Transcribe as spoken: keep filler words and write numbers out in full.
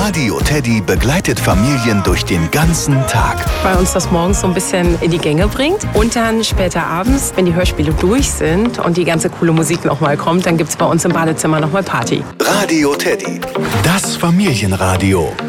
Radio Teddy begleitet Familien durch den ganzen Tag. Weil uns das morgens so ein bisschen in die Gänge bringt. Und dann später abends, wenn die Hörspiele durch sind und die ganze coole Musik nochmal kommt, dann gibt es bei uns im Badezimmer nochmal Party. Radio Teddy, das Familienradio.